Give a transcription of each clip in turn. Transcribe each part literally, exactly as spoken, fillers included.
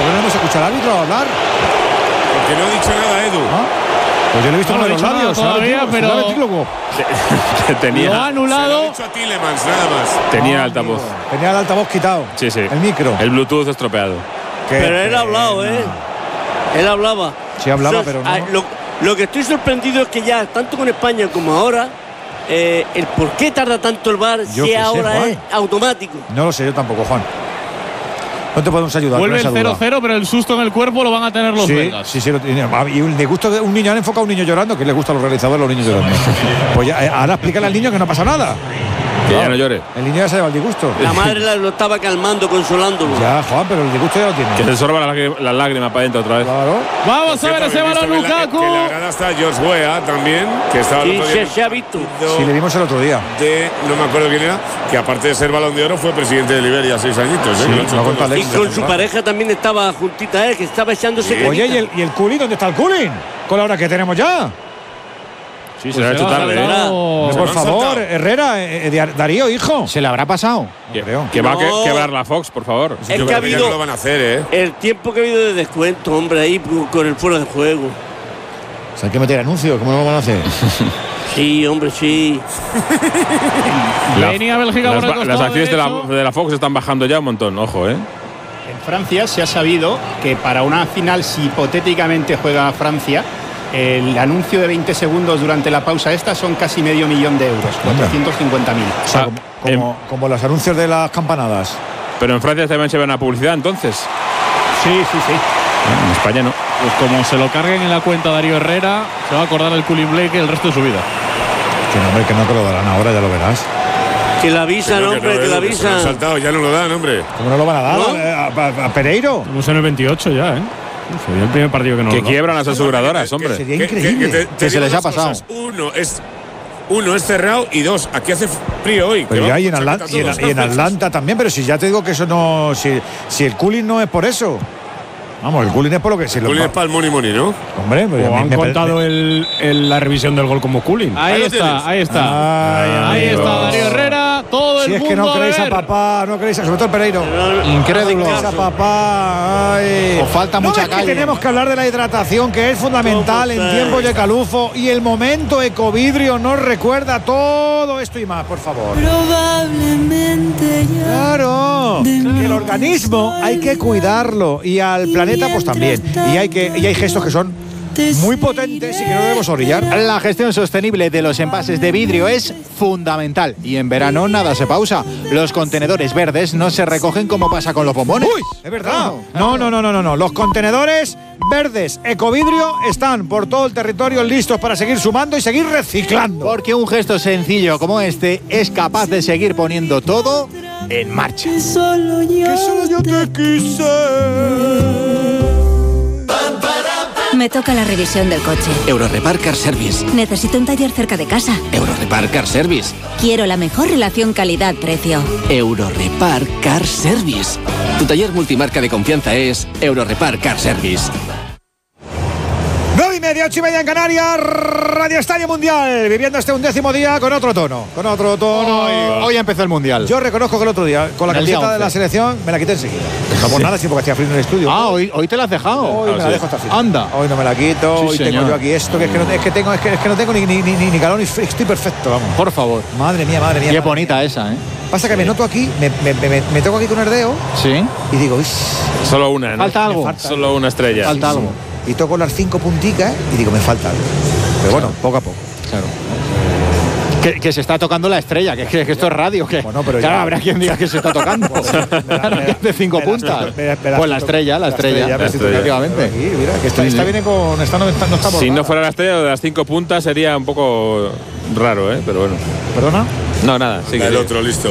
¿por qué no hemos escuchado al árbitro hablar? Porque no he dicho nada, Edu. ¿Ah? Pues yo le he visto no con lo los he dicho labios. nada todavía, ¿sabes? pero- Ventrílogo. tenía, Lo ha anulado. Se lo he dicho a Tielemans, nada más. tenía Ah, altavoz. amigo. Tenía el altavoz quitado. Sí, sí. El micro. El Bluetooth estropeado. Qué Pero él ha hablado, pena. ¿eh? Él hablaba. Sí hablaba, O sea, pero no. ah, Lo, lo que estoy sorprendido es que ya, tanto con España como ahora, eh, el por qué tarda tanto el V A R Yo si qué sé, ahora Juan. es automático. No lo sé yo tampoco, Juan. No te podemos ayudar. Vuelve con el esa cero duda. cero, pero el susto en el cuerpo lo van a tener los Sí, belgas. sí, sí, lo tiene. Y un disgusto de un niño, han enfocado a un niño llorando, que les gusta a los realizadores los niños llorando. Pues ya, eh, ahora explícale al niño que no pasa nada. Que Claro, ya no llore. El niño ya se lleva el disgusto. La madre la- lo estaba calmando, consolándolo. Ya, Juan, pero el disgusto ya lo tiene. Que se sorba las lágrimas lágrima para adentro otra vez. Claro. Vamos a ver ese balón, Que la, Lukaku. que la grada está George Weah también, que estaba el Sí, otro se, día se ha visto. Sí, le vimos el otro día. de, no me acuerdo quién era, que aparte de ser Balón de Oro fue presidente de Liberia seis añitos. ¿eh? Sí, Lo ha hecho lo todo. conta Alex. Y con su pareja también estaba juntita a él, que estaba echándose Sí. Oye, cremita. ¿y el, ¿y el Culín? ¿Dónde está el Culín? Con la hora que tenemos ya. Sí, se le ha hecho Pues se tarde, ha ¿eh? saltado. Se Por lo han favor, saltado. Herrera, eh, eh, Darío, hijo. ¿Se le habrá pasado? Que, creo. que va a que- No. quebrar la Fox, por favor. Es Yo que creo ha que ya habido no lo van a hacer, ¿eh? el tiempo que ha habido de descuento, hombre, ahí con el fuera de juego. O sea, hay que meter anuncio, ¿cómo lo van a hacer? Sí, hombre, sí. La- Venía Bélgica las, por el ba- costado las acciones de la, derecho. de la Fox están bajando ya un montón, ojo, ¿eh? En Francia se ha sabido que para una final, si hipotéticamente juega Francia, el anuncio de veinte segundos durante la pausa esta son casi medio millón de euros, cuatrocientos cincuenta mil. O sea, como, em- como, como los anuncios de las campanadas. Pero en Francia también se ve una publicidad, entonces. Sí, sí, sí. En España no. Pues como se lo carguen en la cuenta Darío Herrera, se va a acordar el Culin Blake el resto de su vida. Que no, hombre, que no te lo darán ahora, ya lo verás. Que la avisan, Que no, hombre, no, que la Edu, se lo han avisan. saltado, ya no lo dan, hombre. ¿Cómo no lo van a dar ¿No? eh, a, a- a Pereiro? Estamos en el veintiocho ya, ¿eh? Sería el primer partido que no Que lo da. quiebran las aseguradoras, Que- hombre. sería que- increíble. te- te Que se digo les ha dos pasado. cosas. Uno es, uno es cerrado y dos, aquí hace frío hoy. Pero que ya vamos y en, con Atlanta, chaqueta y, en, todos. y en Atlanta también, pero si ya te digo que eso no. Si, si el cooling no es por eso. Vamos, el cooling es por lo que se lo. Julio es para el money money, ¿no? Hombre, pues, O me- han me- contado me- el, el- la revisión del gol como Culin. Ahí, Ahí lo está, tienes. ahí está. Ay, ahí amigo. está Darío Herrera, todo Si el es mundo que no a queréis a ver. papá, no queréis a. Sobre todo el Pereiro. Incrédulo. No queréis a papá. Ay. Os falta ¿No mucha ves que calle. tenemos que hablar de la hidratación, que es fundamental en ¿Cómo tiempos de está? calufo, y el momento Ecovidrio nos recuerda todo esto y más, por favor. Probablemente ya. Claro, que el organismo hay que cuidarlo y al planeta pues también. Y hay que y hay gestos que son muy potentes y que no debemos orillar. La gestión sostenible de los envases de vidrio es fundamental y en verano nada se pausa. Los contenedores verdes no se recogen como pasa con los bombones. ¡Uy! Es verdad. No, no, no, no, no, no. Los contenedores verdes Ecovidrio están por todo el territorio listos para seguir sumando y seguir reciclando. Porque un gesto sencillo como este es capaz de seguir poniendo todo en marcha. Que solo yo, Que solo yo te quise. Me toca la revisión del coche. Eurorepar Car Service. Necesito un taller cerca de casa. Eurorepar Car Service. Quiero la mejor relación calidad-precio. Eurorepar Car Service. Tu taller multimarca de confianza es Eurorepar Car Service. Nueve y media, ocho y media en Canarias, Radio Estadio Mundial, viviendo este undécimo día con otro tono, con otro tono. Hoy, y- hoy empezó el mundial. Yo reconozco que el otro día, con la El día camiseta de la once. selección, me la quité enseguida. No por nada, sí, porque hacía frío en el estudio. Ah, hoy, hoy te la has dejado. Hoy me la sí. dejo hasta el final. Anda. Hoy no me la quito, Sí, hoy señor. tengo yo aquí esto, que es que no, es que tengo, es que, es que no tengo ni, ni, ni, ni calor ni frío, estoy perfecto, vamos. Por favor. Madre mía, madre mía. Qué madre bonita mía. esa, ¿eh? Pasa que me noto aquí, me, me, me, me, me toco aquí con el dedo Sí. y digo, uy, Solo una, ¿no? Falta algo. falta Solo una estrella. Falta algo. y toco las cinco punticas y digo, me falta algo. Pero bueno, poco a poco. Claro. Que, que se está tocando la estrella, que, que, que esto es radio. Que, Bueno, pero claro, ya- habrá quien diga que se está tocando. Claro, que es de cinco Me la- puntas. me la- me la- Pues la estrella, la estrella. me estoy estrella. tocando Efectivamente. aquí, mira, que esta, Sí, esta sí. viene con. Esta no, está- no está Si bordada. no fuera la estrella de las cinco puntas sería un poco raro, ¿eh? Pero bueno. ¿Perdona? No, nada. Sigue, El sigue. otro, listo.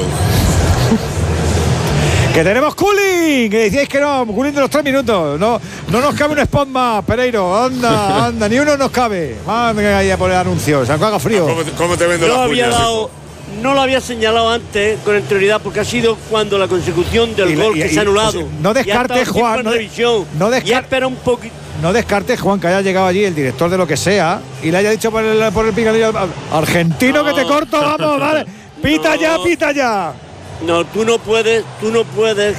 Que tenemos cooling, que decíais que no, cooling de los tres minutos. No, no nos cabe un spot más, Pereiro. Anda, anda, ni uno nos cabe. Manda ahí a poner anuncios, aunque haga frío. ¿Cómo te, cómo te vendo No la había puña? dado, no lo había señalado antes con anterioridad porque ha sido cuando la consecución del Y la- gol y- que y- se ha anulado. pues, no Y ha descartes, estado tiempo Juan, en no de- revisión. no Ya descar- espera un poquito. No descartes, Juan, que haya llegado allí el director de lo que sea y le haya dicho por el, por el picadillo, argentino, que te corto, vamos, vale. Pita ya, pita ya. No, tú no puedes, tú no puedes